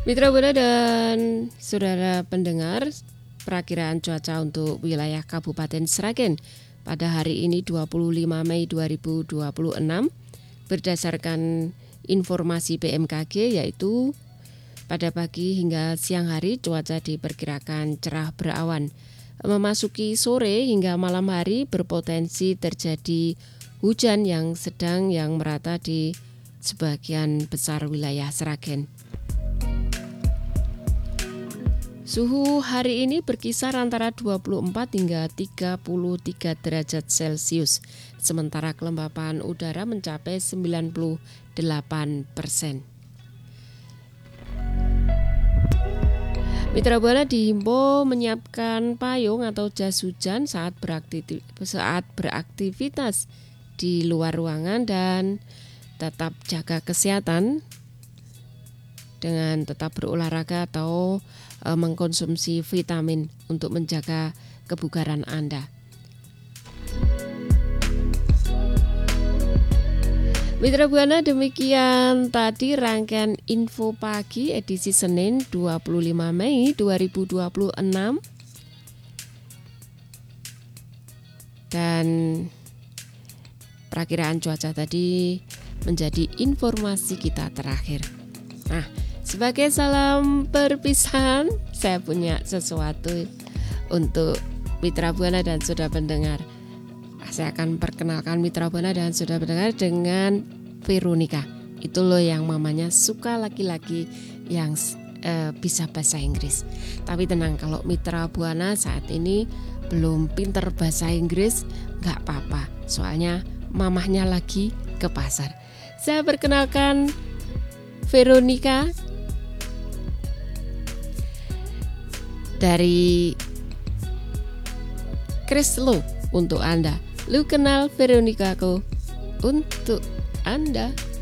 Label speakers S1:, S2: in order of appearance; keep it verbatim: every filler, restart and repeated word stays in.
S1: Mitra Buana dan saudara pendengar, perakiraan cuaca untuk wilayah Kabupaten Sragen pada hari ini dua puluh lima Mei dua ribu dua puluh enam berdasarkan informasi B M K G, yaitu pada pagi hingga siang hari cuaca diperkirakan cerah berawan. Memasuki sore hingga malam hari berpotensi terjadi hujan yang sedang yang merata di sebagian besar wilayah Sragen. Suhu hari ini berkisar antara dua puluh empat hingga tiga puluh tiga derajat Celcius, sementara kelembapan udara mencapai sembilan puluh delapan persen. Mitra Buana dihimbau menyiapkan payung atau jas hujan saat beraktivitas, saat beraktivitas di luar ruangan dan tetap jaga kesehatan dengan tetap berolahraga atau e, mengkonsumsi vitamin untuk menjaga kebugaran Anda. Mitra Buana, demikian tadi rangkaian info pagi edisi Senin dua puluh lima Mei dua ribu dua puluh enam. Dan perakiraan cuaca tadi menjadi informasi kita terakhir. Nah, sebagai salam perpisahan, saya punya sesuatu untuk Mitra Buana dan saudara pendengar. Saya akan perkenalkan Mitra Buana dan saudara pendengar dengan Veronica. Itu loh yang mamanya suka laki-laki yang uh, bisa bahasa Inggris. Tapi tenang, kalau Mitra Buana saat ini belum pinter bahasa Inggris, gak apa-apa. Soalnya mamahnya lagi ke pasar. Saya perkenalkan Veronica dari Chris Lu untuk Anda. Lu kenal Veronica ko untuk Anda.